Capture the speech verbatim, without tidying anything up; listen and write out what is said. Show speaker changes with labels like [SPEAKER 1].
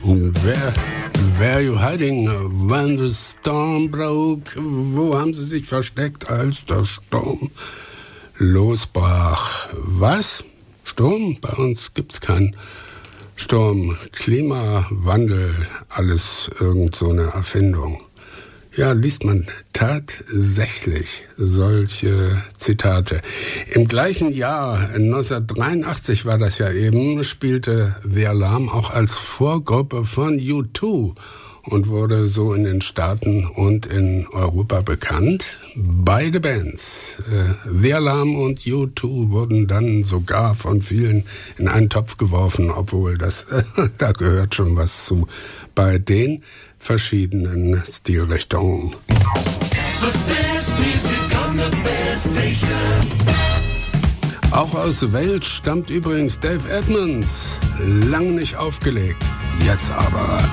[SPEAKER 1] Where, where are you hiding when the storm broke? Wo haben Sie sich versteckt, als der Sturm losbrach? Was? Sturm? Bei uns gibt's keinen Sturm. Klimawandel, alles irgend so eine Erfindung. Ja, liest man tatsächlich solche Zitate. Im gleichen Jahr, neunzehnhundertdreiundachtzig war das ja eben, spielte The Alarm auch als Vorgruppe von U zwei und wurde so in den Staaten und in Europa bekannt. Beide Bands, äh, The Alarm und U zwei, wurden dann sogar von vielen in einen Topf geworfen, obwohl das, äh, da gehört schon was zu bei den verschiedenen Stilrichtungen. Auch aus Wales stammt übrigens Dave Edmunds. Lang nicht aufgelegt, jetzt aber.